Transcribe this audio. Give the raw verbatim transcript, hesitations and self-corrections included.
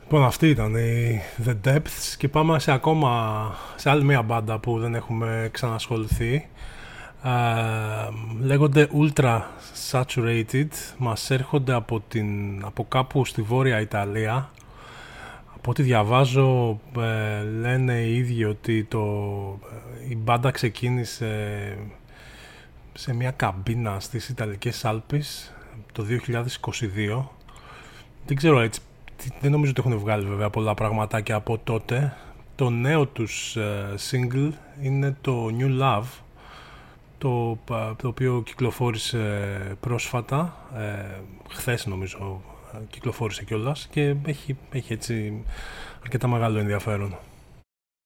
Λοιπόν, αυτή ήταν η The Depths και πάμε σε ακόμα σε άλλη μια μπάντα που δεν έχουμε ξανασχοληθεί. Uh, λέγονται Ultra Saturated, μας έρχονται από, την, από κάπου στη Βόρεια Ιταλία. Από ό,τι διαβάζω ε, λένε οι ίδιοι ότι το, η μπάντα ξεκίνησε σε μια καμπίνα στις Ιταλικές Άλπεις το δύο χιλιάδες είκοσι δύο. Δεν ξέρω έτσι, δεν νομίζω ότι έχουν βγάλει βέβαια πολλά πραγματάκια από τότε. Το νέο τους ε, single είναι το New Love, το, το οποίο κυκλοφόρησε πρόσφατα, ε, χθες νομίζω κυκλοφόρησε κιόλας και έχει, έχει έτσι αρκετά μεγάλο ενδιαφέρον.